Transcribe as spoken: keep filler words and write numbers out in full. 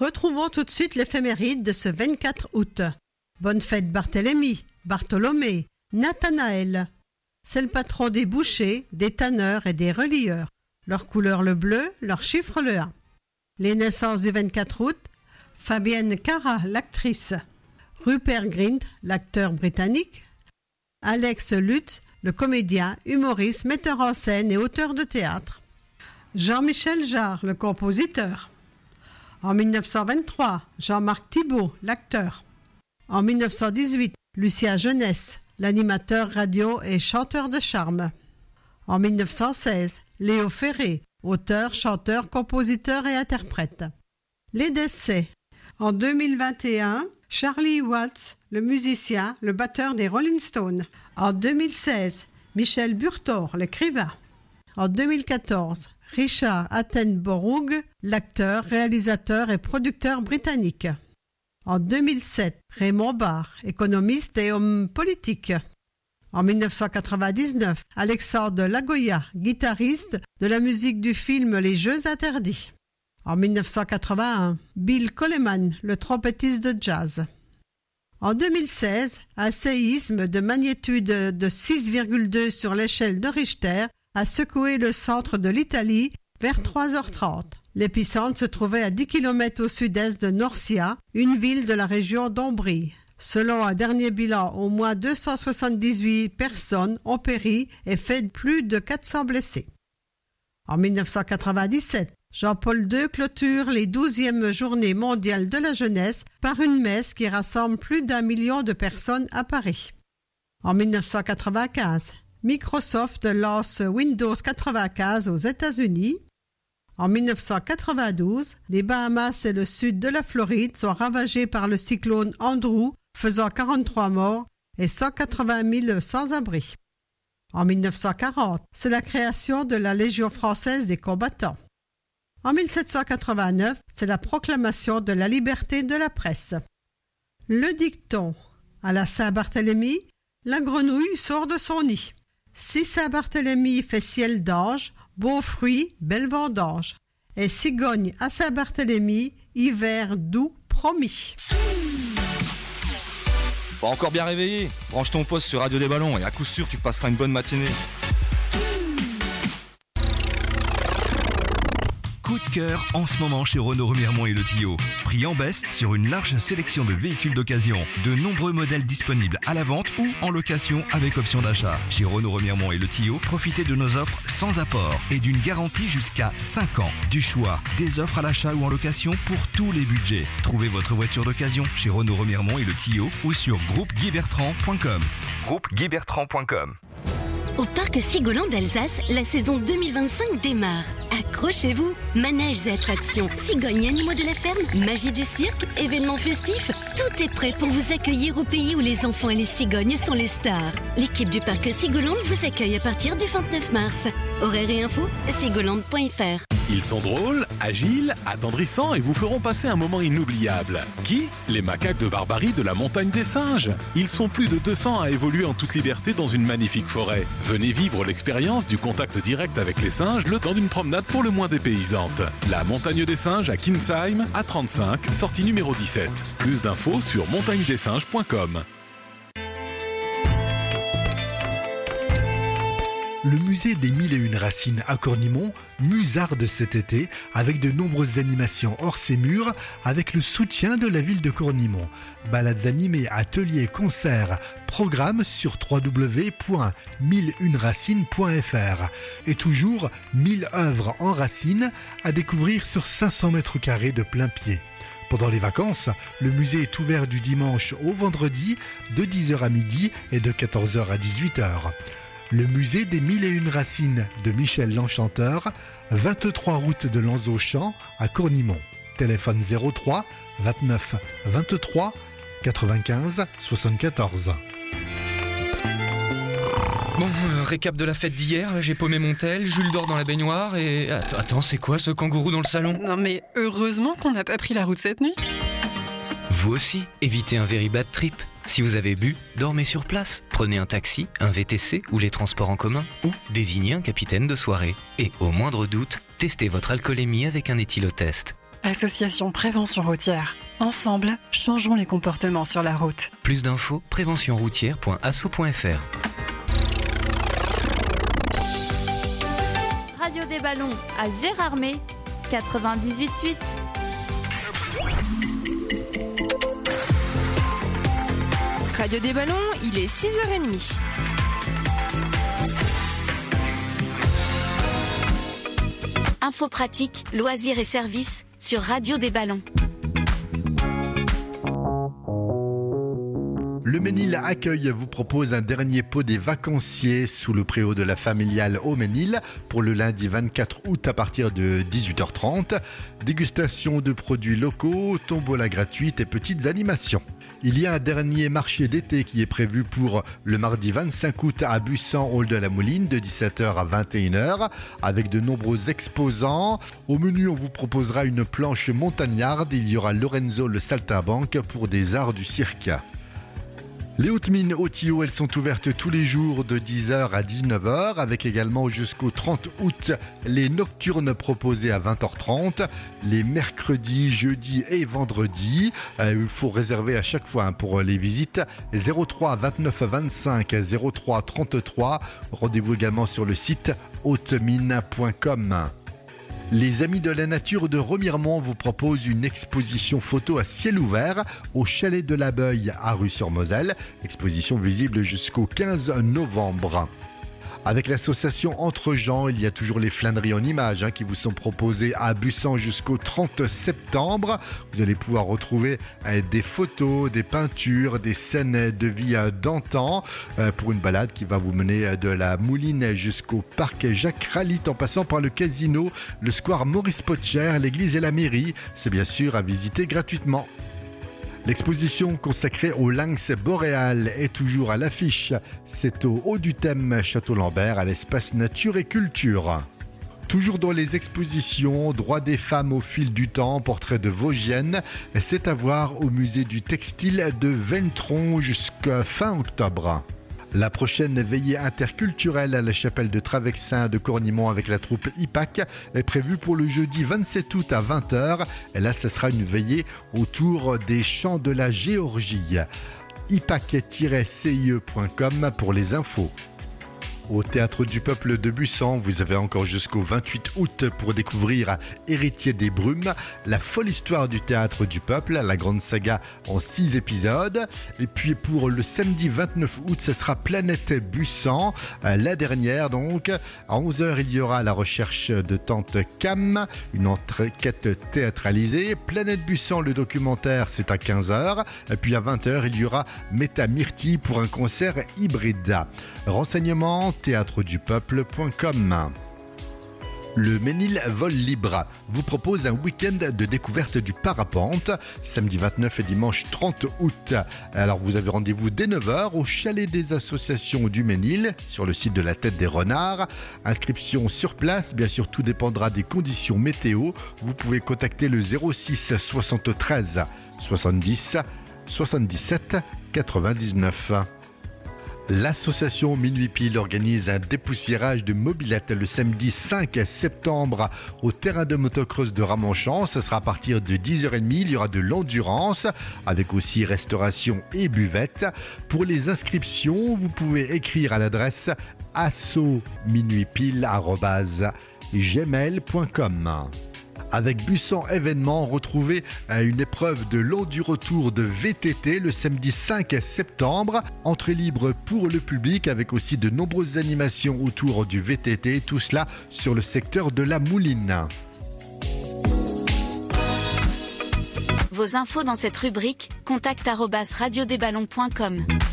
Retrouvons tout de suite l'éphéméride de ce vingt-quatre août. Bonne fête Barthélemy, Bartholomé, Nathanaël. C'est le patron des bouchers, des tanneurs et des relieurs. Leur couleur le bleu, leur chiffre le un. Les naissances du vingt-quatre août, Fabienne Cara, l'actrice. Rupert Grint, l'acteur britannique. Alex Lutz, le comédien, humoriste, metteur en scène et auteur de théâtre. Jean-Michel Jarre, le compositeur. En mille neuf cent vingt-trois, Jean-Marc Thibault, l'acteur. En mille neuf cent dix-huit, Lucien Jeunesse, l'animateur radio et chanteur de charme. En mille neuf cent seize, Léo Ferré, auteur, chanteur, compositeur et interprète. Les décès. En deux mille vingt et un, Charlie Watts, le musicien, le batteur des Rolling Stones. En deux mille seize, Michel Burtor, l'écrivain. En deux mille quatorze, Richard Attenborough, l'acteur, réalisateur et producteur britannique. En deux mille sept, Raymond Barre, économiste et homme politique. En mille neuf cent quatre-vingt-dix-neuf, Alexandre Lagoya, guitariste de la musique du film Les Jeux Interdits. En mille neuf cent quatre-vingt-un, Bill Coleman, le trompettiste de jazz. En deux mille seize, un séisme de magnitude de six virgule deux sur l'échelle de Richter a secoué le centre de l'Italie vers trois heures trente. L'épicentre se trouvait à dix kilomètres au sud-est de Norcia, une ville de la région d'Ombrie. Selon un dernier bilan, au moins deux cent soixante-dix-huit personnes ont péri et fait plus de quatre cents blessés. En mille neuf cent quatre-vingt-dix-sept, Jean-Paul deux clôture les douzièmes journées mondiales de la jeunesse par une messe qui rassemble plus d'un million de personnes à Paris. En mille neuf cent quatre-vingt-quinze, Microsoft lance Windows quatre-vingt-quinze aux États-Unis. En mille neuf cent quatre-vingt-douze, les Bahamas et le sud de la Floride sont ravagés par le cyclone Andrew, faisant quarante-trois morts et cent quatre-vingt mille sans-abri. En mille neuf cent quarante, c'est la création de la Légion française des combattants. En mille sept cent quatre-vingt-neuf, c'est la proclamation de la liberté de la presse. Le dicton. À la Saint-Barthélemy, la grenouille sort de son nid. Si Saint-Barthélemy fait ciel d'ange, beaux fruits, belle vendange. Et cigogne à Saint-Barthélemy, hiver doux promis. Pas encore bien réveillé? Branche ton poste sur Radio des Ballons et à coup sûr tu passeras une bonne matinée. Coup de cœur en ce moment chez Renault Remiremont et Le Tillot. Prix en baisse sur une large sélection de véhicules d'occasion. De nombreux modèles disponibles à la vente ou en location avec option d'achat. Chez Renault Remiremont et Le Tillot, profitez de nos offres sans apport et d'une garantie jusqu'à cinq ans. Du choix, des offres à l'achat ou en location pour tous les budgets. Trouvez votre voiture d'occasion chez Renault Remiremont et Le Tillot ou sur groupe guy bertrand point com. groupe guy bertrand point com. Au parc Sigoland d'Alsace, la saison deux mille vingt-cinq démarre. Accrochez-vous, manèges et attractions, cigognes et animaux de la ferme, magie du cirque, événements festifs, tout est prêt pour vous accueillir au pays où les enfants et les cigognes sont les stars. L'équipe du parc Sigoland vous accueille à partir du vingt-neuf mars. Horaires et infos, sigoland point f r. Ils sont drôles, agiles, attendrissants et vous feront passer un moment inoubliable. Qui? Les macaques de Barbarie de la montagne des singes. Ils sont plus de deux cents à évoluer en toute liberté dans une magnifique forêt. Venez vivre l'expérience du contact direct avec les singes le temps d'une promenade pour le moins dépaysante. La montagne des singes à Kinsheim, à trente-cinq, sortie numéro dix-sept. Plus d'infos sur montagne des singes point com. Le musée des Mille et Une Racines à Cornimont musarde cet été avec de nombreuses animations hors ses murs avec le soutien de la ville de Cornimont. Balades animées, ateliers, concerts, programmes sur w w w point mille une racines point f r. Et toujours mille œuvres en racines à découvrir sur cinq cents mètres carrés de plein pied. Pendant les vacances, le musée est ouvert du dimanche au vendredi de dix heures à midi et de quatorze heures à dix-huit heures. Le musée des Mille et Une Racines de Michel l'Enchanteur, vingt-trois route de Lanzauchamp à Cornimont. Téléphone zéro trois vingt-neuf vingt-trois quatre-vingt-quinze soixante-quatorze. Bon, euh, récap de la fête d'hier, j'ai paumé mon tel, Jules dort dans la baignoire et... Attends, attends, c'est quoi ce kangourou dans le salon? Non mais heureusement qu'on n'a pas pris la route cette nuit. Vous aussi, évitez un very bad trip. Si vous avez bu, dormez sur place. Prenez un taxi, un V T C ou les transports en commun ou désignez un capitaine de soirée. Et au moindre doute, testez votre alcoolémie avec un éthylotest. Association Prévention Routière. Ensemble, changeons les comportements sur la route. Plus d'infos, prévention routière point asso point f r. Radio des Ballons à Gérardmer, quatre-vingt-dix-huit virgule huit. Radio des Ballons, il est six heures trente. Infos pratiques, loisirs et services sur Radio des Ballons. Le Ménil Accueil vous propose un dernier pot des vacanciers sous le préau de la familiale au Ménil pour le lundi vingt-quatre août à partir de dix-huit heures trente. Dégustation de produits locaux, tombola gratuite et petites animations. Il y a un dernier marché d'été qui est prévu pour le mardi vingt-cinq août à Bussan, hall de la Mouline, de dix-sept heures à vingt et une heures, avec de nombreux exposants. Au menu, on vous proposera une planche montagnarde. Il y aura Lorenzo le saltimbanque pour des arts du cirque. Les hautes mines au Tillot, elles sont ouvertes tous les jours de dix heures à dix-neuf heures, avec également jusqu'au trente août les nocturnes proposées à vingt heures trente, les mercredis, jeudis et vendredis. Euh, il faut réserver à chaque fois hein, pour les visites zéro trois vingt-neuf vingt-cinq zéro trois trente-trois. Rendez-vous également sur le site haute mine point com. Les Amis de la Nature de Remiremont vous proposent une exposition photo à ciel ouvert au Chalet de l'Abeuil à Rue-sur-Moselle. Exposition visible jusqu'au quinze novembre. Avec l'association Entre Gens, il y a toujours les flâneries en images hein, qui vous sont proposées à Bussan jusqu'au trente septembre. Vous allez pouvoir retrouver euh, des photos, des peintures, des scènes de vie euh, d'antan euh, pour une balade qui va vous mener euh, de la Mouline jusqu'au parc Jacques Ralite en passant par le casino, le square Maurice Potcher, l'église et la mairie. C'est bien sûr à visiter gratuitement. L'exposition consacrée au lynx boréal est toujours à l'affiche. C'est au haut du thème Château-Lambert à l'espace Nature et Culture. Toujours dans les expositions, droits des femmes au fil du temps, portrait de Vosgiennes, c'est à voir au musée du textile de Ventron jusqu'à fin octobre. La prochaine veillée interculturelle à la chapelle de Travexin de Cornimont avec la troupe I P A C est prévue pour le jeudi vingt-sept août à vingt heures. Et là, ce sera une veillée autour des chants de la Géorgie. i p a c tiret c i e point com pour les infos. Au Théâtre du Peuple de Bussan, vous avez encore jusqu'au vingt-huit août pour découvrir Héritier des Brumes, la folle histoire du Théâtre du Peuple, la grande saga en six épisodes. Et puis pour le samedi vingt-neuf août, ce sera Planète Bussan, la dernière donc. À onze heures, il y aura La recherche de Tante Cam, une enquête théâtralisée. Planète Bussan, le documentaire, c'est à quinze heures. Et puis à vingt heures, il y aura Méta Myrtille pour un concert hybride. Renseignements théâtre du peuple point com. Le Ménil Vol Libre vous propose un week-end de découverte du parapente, samedi vingt-neuf et dimanche trente août. Alors vous avez rendez-vous dès neuf heures au chalet des associations du Ménil, sur le site de la Tête des Renards. Inscription sur place, bien sûr tout dépendra des conditions météo. Vous pouvez contacter le zéro six soixante-treize soixante-dix soixante-dix-sept quatre-vingt-dix-neuf. L'association Minuit Pile organise un dépoussiérage de mobylettes le samedi cinq septembre au terrain de motocross de Ramonchamp. Ce sera à partir de dix heures trente. Il y aura de l'endurance avec aussi restauration et buvette. Pour les inscriptions, vous pouvez écrire à l'adresse asso minuit pile arobase gmail point com. Avec Bussan Événements, retrouvez une épreuve de l'Enduro-Tour de V T T le samedi cinq septembre. Entrée libre pour le public avec aussi de nombreuses animations autour du V T T. Tout cela sur le secteur de la Mouline. Vos infos dans cette rubrique, contact arobase radio des ballons point com.